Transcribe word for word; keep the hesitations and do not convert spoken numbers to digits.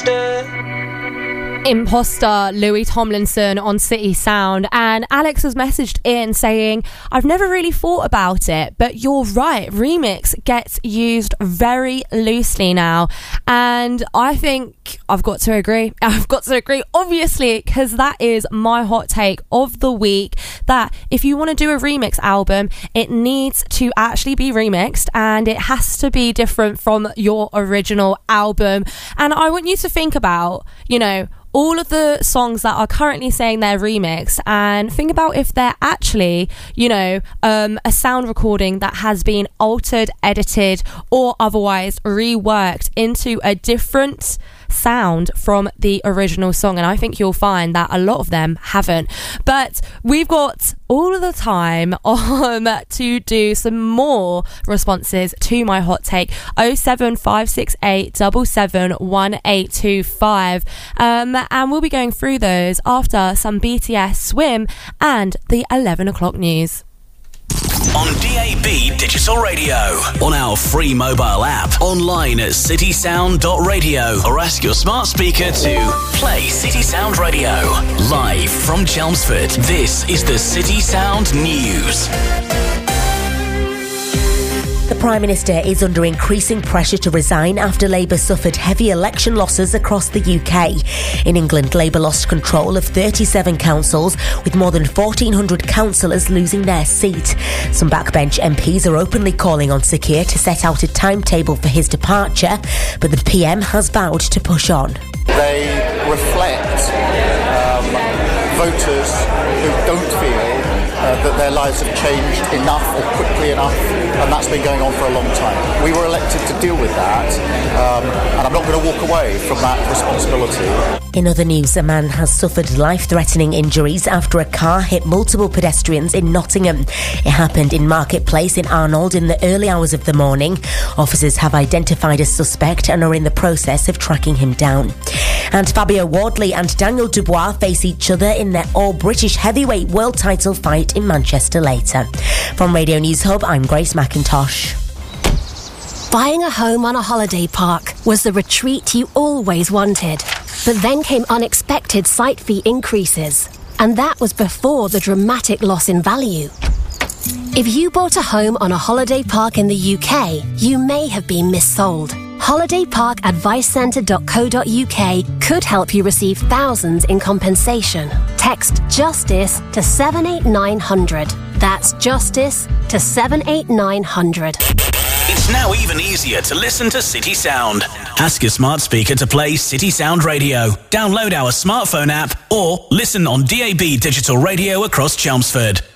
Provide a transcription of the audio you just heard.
Imposter, Louis Tomlinson on City Sound, and Alex has messaged in saying, I've never really thought about it, but you're right, remix gets used very loosely now, and I think I've got to agree I've got to agree obviously, because that is my hot take of the week, that if you want to do a remix album, it needs to actually be remixed and it has to be different from your original album. And I want you to think about, you know, all of the songs that are currently saying they're remixed, and think about if they're actually, you know, um, a sound recording that has been altered, edited, or otherwise reworked into a different sound from the original song. And I think you'll find that a lot of them haven't. But we've got all of the time um, to do some more responses to my hot take. oh seven five six eight seven seven one eight two five, um, and we'll be going through those after some B T S, Swim, and the eleven o'clock news. On D A B Digital Radio, on our free mobile app, online at city sound dot radio, or ask your smart speaker to play City Sound Radio. Live from Chelmsford, this is the City Sound News. The Prime Minister is under increasing pressure to resign after Labour suffered heavy election losses across the U K. In England, Labour lost control of thirty-seven councils, with more than fourteen hundred councillors losing their seat. Some backbench M Ps are openly calling on Sir Keir to set out a timetable for his departure, but the P M has vowed to push on. They reflect um, voters who don't feel Uh, that their lives have changed enough or quickly enough, and that's been going on for a long time. We were elected to deal with that, um, and I'm not going to walk away from that responsibility. In other news, a man has suffered life-threatening injuries after a car hit multiple pedestrians in Nottingham. It happened in Marketplace in Arnold in the early hours of the morning. Officers have identified a suspect and are in the process of tracking him down. And Fabio Wardley and Daniel Dubois face each other in their all-British heavyweight world title fight in Manchester later. From Radio News Hub, I'm Grace McIntosh. Buying a home on a holiday park was the retreat you always wanted. But then came unexpected site fee increases. And that was before the dramatic loss in value. If you bought a home on a holiday park in the U K, you may have been missold. holiday park advice centre dot co dot uk could help you receive thousands in compensation. Text JUSTICE to seven eight nine hundred. That's JUSTICE to seven eight nine hundred. It's now even easier to listen to City Sound. Ask your smart speaker to play City Sound Radio. Download our smartphone app or listen on D A B Digital Radio across Chelmsford.